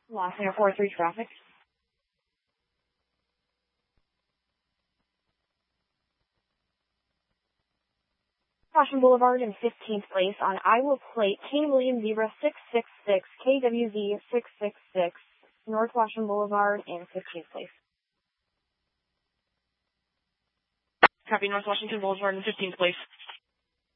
Los Angeles 43 traffic. Washington Boulevard in 15th place on Iowa Plate, King William Zebra 666, KWZ 666, North Washington Boulevard in 15th place. Copy, North Washington Boulevard in 15th place.